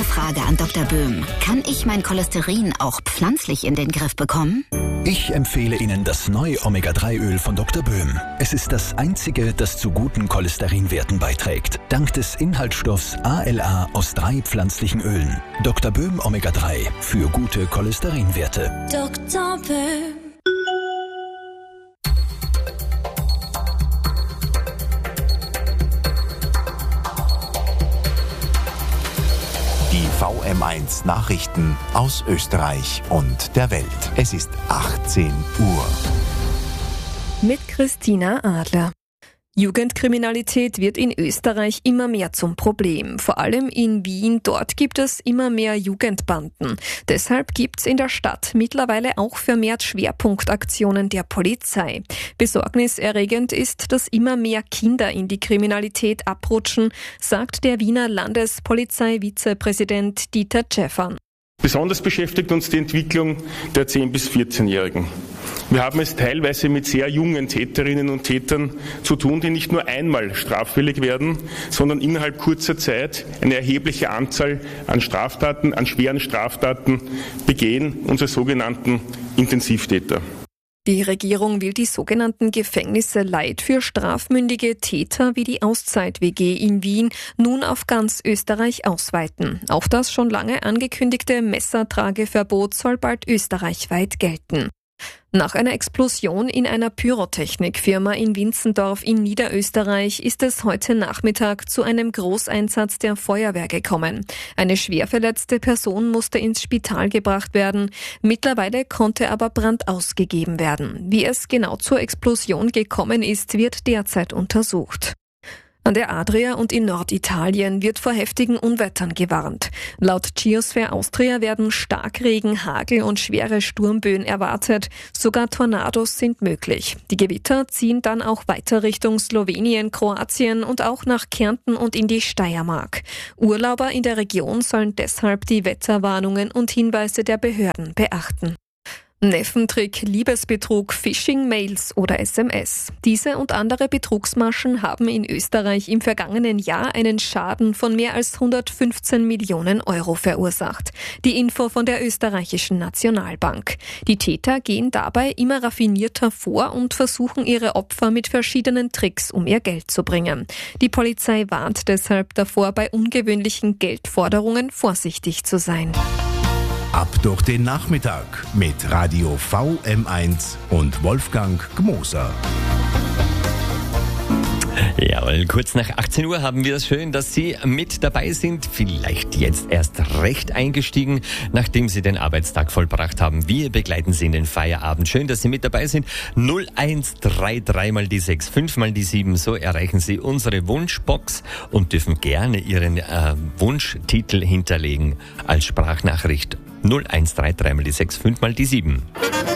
Eine Frage an Dr. Böhm. Kann ich mein Cholesterin auch pflanzlich in den Griff bekommen? Ich empfehle Ihnen das neue Omega-3-Öl von Dr. Böhm. Es ist das einzige, das zu guten Cholesterinwerten beiträgt. Dank des Inhaltsstoffs ALA aus 3 pflanzlichen Ölen. Dr. Böhm Omega-3 für gute Cholesterinwerte. Dr. Böhm. Die VM1 Nachrichten aus Österreich und der Welt. Es ist 18 Uhr. Mit Christina Adler. Jugendkriminalität wird in Österreich immer mehr zum Problem. Vor allem in Wien, dort gibt es immer mehr Jugendbanden. Deshalb gibt's in der Stadt mittlerweile auch vermehrt Schwerpunktaktionen der Polizei. Besorgniserregend ist, dass immer mehr Kinder in die Kriminalität abrutschen, sagt der Wiener Landespolizeivizepräsident Dieter Tschäffern. Besonders beschäftigt uns die Entwicklung der 10- bis 14-Jährigen. Wir haben es teilweise mit sehr jungen Täterinnen und Tätern zu tun, die nicht nur einmal straffällig werden, sondern innerhalb kurzer Zeit eine erhebliche Anzahl an Straftaten, an schweren Straftaten begehen, unsere sogenannten Intensivtäter. Die Regierung will die sogenannten Gefängnisse Light für strafmündige Täter wie die Auszeit-WG in Wien nun auf ganz Österreich ausweiten. Auch das schon lange angekündigte Messertrageverbot soll bald österreichweit gelten. Nach einer Explosion in einer Pyrotechnikfirma in Winzendorf in Niederösterreich ist es heute Nachmittag zu einem Großeinsatz der Feuerwehr gekommen. Eine schwer verletzte Person musste ins Spital gebracht werden. Mittlerweile konnte aber Brand ausgegeben werden. Wie es genau zur Explosion gekommen ist, wird derzeit untersucht. An der Adria und in Norditalien wird vor heftigen Unwettern gewarnt. Laut Geosphere Austria werden Starkregen, Hagel und schwere Sturmböen erwartet. Sogar Tornados sind möglich. Die Gewitter ziehen dann auch weiter Richtung Slowenien, Kroatien und auch nach Kärnten und in die Steiermark. Urlauber in der Region sollen deshalb die Wetterwarnungen und Hinweise der Behörden beachten. Neffentrick, Liebesbetrug, Phishing-Mails oder SMS. Diese und andere Betrugsmaschen haben in Österreich im vergangenen Jahr einen Schaden von mehr als 115 Millionen Euro verursacht. Die Info von der österreichischen Nationalbank. Die Täter gehen dabei immer raffinierter vor und versuchen ihre Opfer mit verschiedenen Tricks um ihr Geld zu bringen. Die Polizei warnt deshalb davor, bei ungewöhnlichen Geldforderungen vorsichtig zu sein. Ab durch den Nachmittag mit Radio VM1 und Wolfgang Gmoser. Jawohl, kurz nach 18 Uhr haben wir es schön, dass Sie mit dabei sind. Vielleicht jetzt erst recht eingestiegen, nachdem Sie den Arbeitstag vollbracht haben. Wir begleiten Sie in den Feierabend. Schön, dass Sie mit dabei sind. 0133 mal die 6, 5 mal die 7. So erreichen Sie unsere Wunschbox und dürfen gerne Ihren Wunschtitel hinterlegen als Sprachnachricht. 0133 mal die 6, 5 mal die 7.